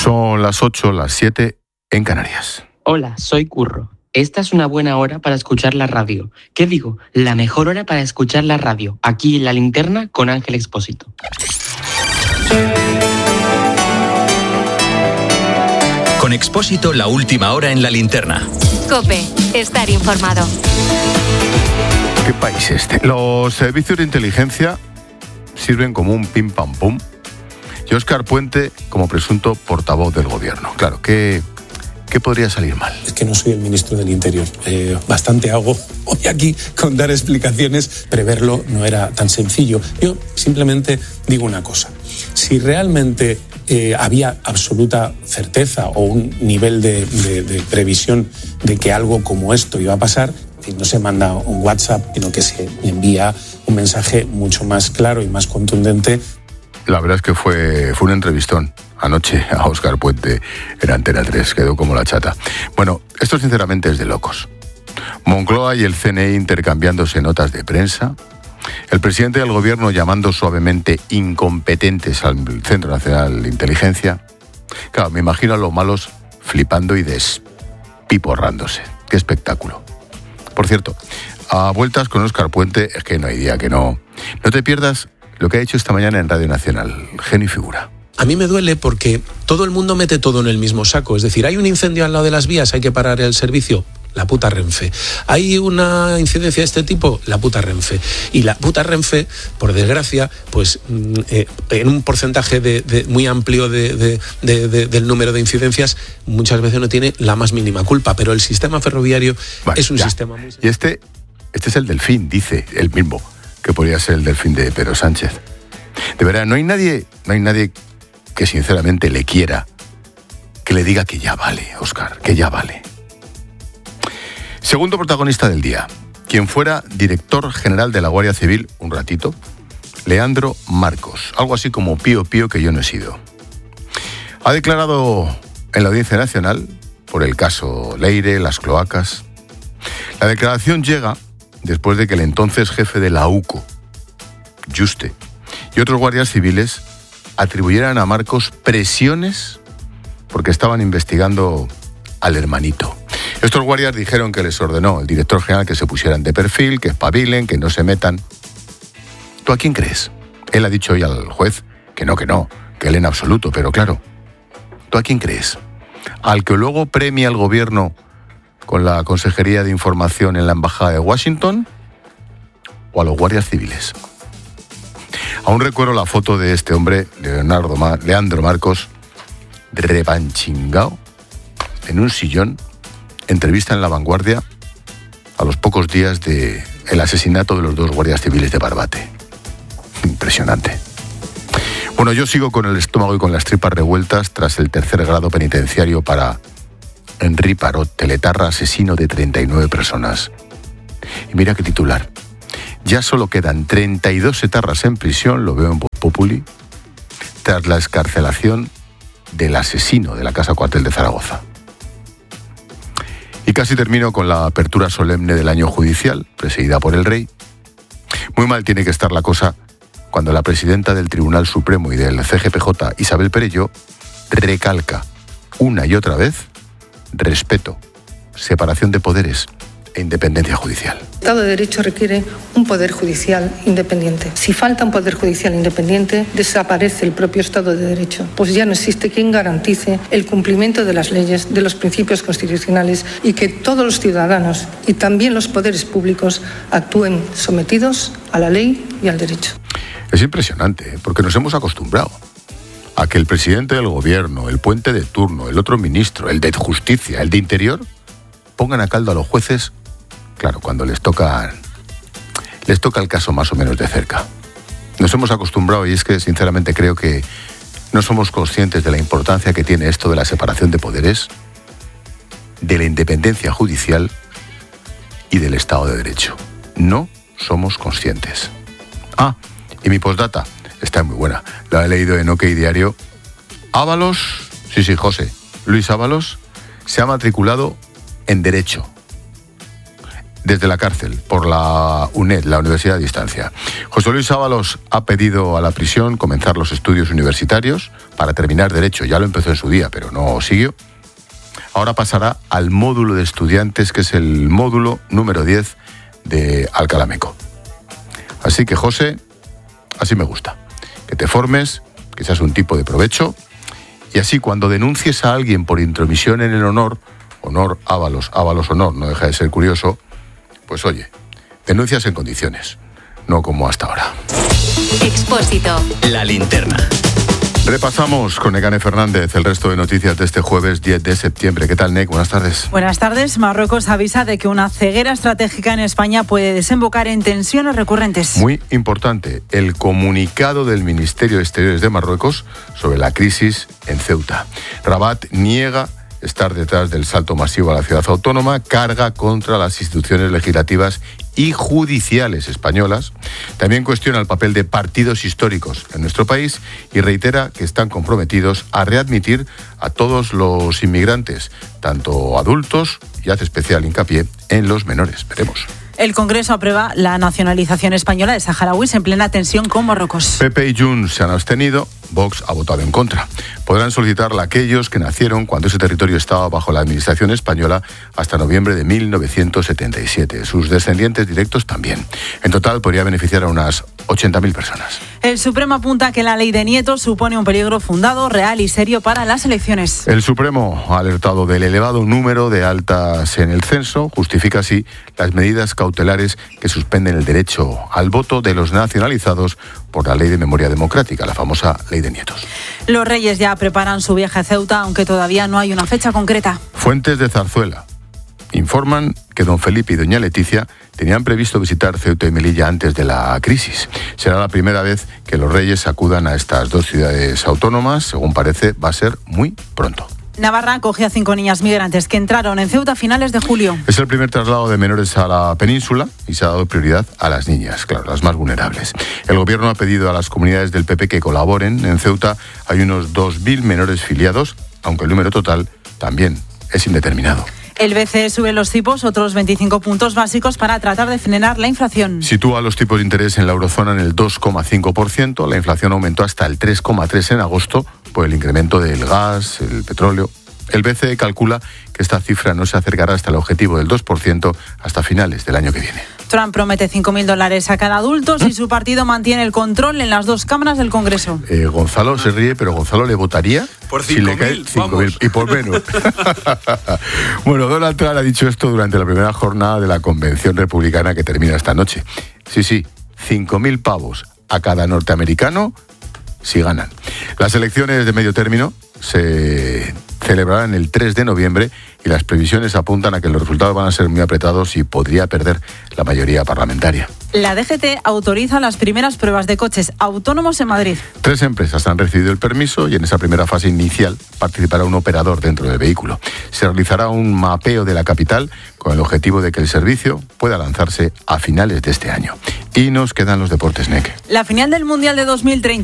Son las 8, las 7 en Canarias. Hola, soy Curro. Esta es una buena hora para escuchar la radio. ¿Qué digo? La mejor hora para escuchar la radio. Aquí en La Linterna con Ángel Expósito. Con Expósito, la última hora en La Linterna. COPE, estar informado. ¿Qué país este? Los servicios de inteligencia sirven como un pim pam pum y Óscar Puente como presunto portavoz del gobierno. Claro, ¿qué podría salir mal? Es que no soy el ministro del Interior. Bastante hago hoy aquí con dar explicaciones. Preverlo no era tan sencillo. Yo simplemente digo una cosa. Si realmente había absoluta certeza o un nivel de previsión de que algo como esto iba a pasar, no se manda un WhatsApp, sino que se envía un mensaje mucho más claro y más contundente. La verdad es que fue un entrevistón anoche a Óscar Puente en Antena 3, quedó como la chata. Bueno, esto sinceramente es de locos. Moncloa y el CNI intercambiándose notas de prensa, el presidente del gobierno llamando suavemente incompetentes al Centro Nacional de Inteligencia. Claro, me imagino a los malos flipando y despiporrándose. ¡Qué espectáculo! Por cierto, a vueltas con Óscar Puente, es que no hay día que no te pierdas lo que ha hecho esta mañana en Radio Nacional. Genio y figura. A mí me duele porque todo el mundo mete todo en el mismo saco. Es decir, hay un incendio al lado de las vías, hay que parar el servicio. La puta Renfe. Hay una incidencia de este tipo, la puta Renfe. Y la puta Renfe, por desgracia, pues en un porcentaje muy amplio del número de incidencias, muchas veces no tiene la más mínima culpa. Pero el sistema ferroviario es un sistema muy... Y este es el Delfín, dice el mismo, que podría ser el Delfín de Pedro Sánchez. De verdad, no hay nadie que sinceramente le quiera, que le diga que ya vale, Óscar, que ya vale. Segundo protagonista del día, quien fuera director general de la Guardia Civil un ratito, Leandro Marcos, algo así como pío pío que yo no he sido. Ha declarado en la Audiencia Nacional por el caso Leire, las cloacas. La declaración llega después de que el entonces jefe de la UCO, Yuste, y otros guardias civiles atribuyeran a Marcos presiones porque estaban investigando al hermanito. Estos guardias dijeron que les ordenó el director general que se pusieran de perfil, que espabilen, que no se metan. ¿Tú a quién crees? Él ha dicho hoy al juez que él en absoluto, pero claro, ¿tú a quién crees? ¿Al que luego premia al gobierno con la Consejería de Información en la Embajada de Washington o a los guardias civiles? Aún recuerdo la foto de este hombre, Leandro Marcos, repanchingao, en un sillón, entrevista en La Vanguardia a los pocos días del asesinato de los dos guardias civiles de Barbate. Impresionante. Bueno, yo sigo con el estómago y con las tripas revueltas tras el tercer grado penitenciario para Henri Parot, teletarra asesino de 39 personas. Y mira qué titular. Ya solo quedan 32 etarras en prisión, lo veo en Voz Populi, tras la excarcelación del asesino de la Casa Cuartel de Zaragoza. Y casi termino con la apertura solemne del año judicial, presidida por el rey. Muy mal tiene que estar la cosa cuando la presidenta del Tribunal Supremo y del CGPJ, Isabel Perelló, recalca una y otra vez respeto, separación de poderes e independencia judicial. El Estado de Derecho requiere un poder judicial independiente. Si falta un poder judicial independiente, desaparece el propio Estado de Derecho, pues ya no existe quien garantice el cumplimiento de las leyes, de los principios constitucionales y que todos los ciudadanos y también los poderes públicos actúen sometidos a la ley y al derecho. Es impresionante, porque nos hemos acostumbrado a que el presidente del gobierno, el puente de turno, el otro ministro, el de Justicia, el de Interior, pongan a caldo a los jueces, claro, cuando les toca el caso más o menos de cerca. Nos hemos acostumbrado y es que sinceramente creo que no somos conscientes de la importancia que tiene esto de la separación de poderes, de la independencia judicial y del Estado de Derecho. No somos conscientes. Y mi postdata está muy buena. La he leído en OK Diario. Ábalos, sí, José, Luis Ábalos, se ha matriculado en Derecho. desde la cárcel por la UNED, la Universidad a Distancia. José Luis Ábalos ha pedido a la prisión comenzar los estudios universitarios para terminar Derecho. Ya lo empezó en su día, pero no siguió. Ahora pasará al módulo de estudiantes, que es el módulo número 10 de Alcalá Meco. Así que, José, así me gusta. Que te formes, que seas un tipo de provecho, y así cuando denuncies a alguien por intromisión en el honor Ábalos honor, no deja de ser curioso, pues oye, denuncias en condiciones, no como hasta ahora. Expósito. La linterna. Repasamos con Nekane Fernández el resto de noticias de este jueves 10 de septiembre. ¿Qué tal, Nek? Buenas tardes. Buenas tardes. Marruecos avisa de que una ceguera estratégica en España puede desembocar en tensiones recurrentes. Muy importante, el comunicado del Ministerio de Exteriores de Marruecos sobre la crisis en Ceuta. Rabat niega estar detrás del salto masivo a la ciudad autónoma, carga contra las instituciones legislativas y judiciales españolas. También cuestiona el papel de partidos históricos en nuestro país y reitera que están comprometidos a readmitir a todos los inmigrantes, tanto adultos, y hace especial hincapié en los menores. Veremos. El Congreso aprueba la nacionalización española de saharauis en plena tensión con Marruecos. PP y Junts se han abstenido, Vox ha votado en contra. Podrán solicitarla aquellos que nacieron cuando ese territorio estaba bajo la administración española hasta noviembre de 1977. Sus descendientes directos también. En total podría beneficiar a unas 80.000 personas. El Supremo apunta que la ley de nietos supone un peligro fundado, real y serio para las elecciones. El Supremo ha alertado del elevado número de altas en el censo, justifica así las medidas cautelares que suspenden el derecho al voto de los nacionalizados por la Ley de Memoria Democrática, la famosa Ley de Nietos. Los Reyes ya preparan su viaje a Ceuta, aunque todavía no hay una fecha concreta. Fuentes de Zarzuela informan que don Felipe y doña Leticia tenían previsto visitar Ceuta y Melilla antes de la crisis. Será la primera vez que los Reyes acudan a estas dos ciudades autónomas. Según parece, va a ser muy pronto. Navarra acoge a 5 niñas migrantes que entraron en Ceuta a finales de julio. Es el primer traslado de menores a la península y se ha dado prioridad a las niñas, claro, las más vulnerables. El gobierno ha pedido a las comunidades del PP que colaboren. En Ceuta hay unos 2.000 menores filiados, aunque el número total también es indeterminado. El BCE sube los tipos otros 25 puntos básicos para tratar de frenar la inflación. Sitúa los tipos de interés en la eurozona en el 2,5%. La inflación aumentó hasta el 3,3% en agosto por el incremento del gas, el petróleo. El BCE calcula que esta cifra no se acercará hasta el objetivo del 2% hasta finales del año que viene. Trump promete $5.000 a cada adulto si su partido mantiene el control en las dos cámaras del Congreso. Gonzalo se ríe, pero Gonzalo le votaría por 5.000, si le cae 5.000 y por menos. Bueno, Donald Trump ha dicho esto durante la primera jornada de la convención republicana que termina esta noche. Sí, 5.000 pavos a cada norteamericano si ganan. Las elecciones de medio término se celebrarán el 3 de noviembre y las previsiones apuntan a que los resultados van a ser muy apretados y podría perder la mayoría parlamentaria. La DGT autoriza las primeras pruebas de coches autónomos en Madrid. 3 empresas han recibido el permiso y en esa primera fase inicial participará un operador dentro del vehículo. Se realizará un mapeo de la capital con el objetivo de que el servicio pueda lanzarse a finales de este año. Y nos quedan los deportes, Nek. La final del Mundial de 2030.